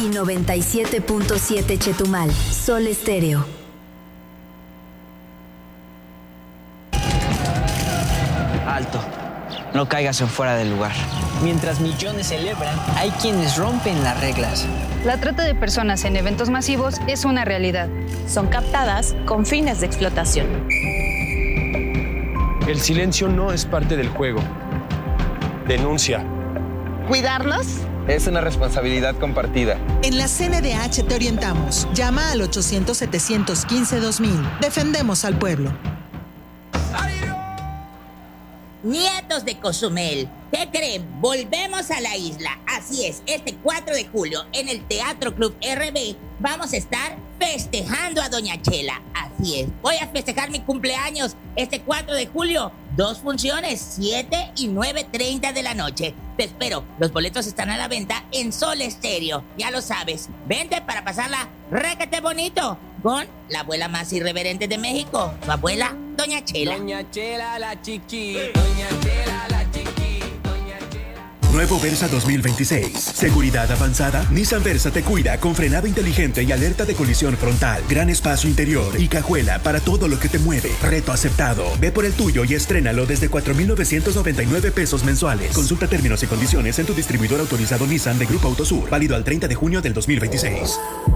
y 97.7 Chetumal. Sol Estéreo. Alto. No caigas en fuera del lugar. Mientras millones celebran, hay quienes rompen las reglas. La trata de personas en eventos masivos es una realidad. Son captadas con fines de explotación. El silencio no es parte del juego. Denuncia. ¿Cuidarnos? Es una responsabilidad compartida. En la CNDH te orientamos. Llama al 800-715-2000. Defendemos al pueblo. Nietos de Cozumel, ¿qué creen? Volvemos a la isla. Así es, este 4 de julio en el Teatro Club RB vamos a estar festejando a Doña Chela. Así es, voy a festejar mi cumpleaños este 4 de julio. 2 funciones, 7 y 9:30 de la noche. Te espero, los boletos están a la venta en Sol Estéreo. Ya lo sabes, vente para pasarla requete bonito con la abuela más irreverente de México, tu abuela, Doña Chela. Doña Chela la chiqui, Doña Chela la chiqui, Doña Chela. Nuevo Versa 2026. Seguridad avanzada. Nissan Versa te cuida con frenado inteligente y alerta de colisión frontal. Gran espacio interior y cajuela para todo lo que te mueve. Reto aceptado. Ve por el tuyo y estrénalo desde 4,999 pesos mensuales. Consulta términos y condiciones en tu distribuidor autorizado Nissan de Grupo Autosur. Válido al 30 de junio del 2026.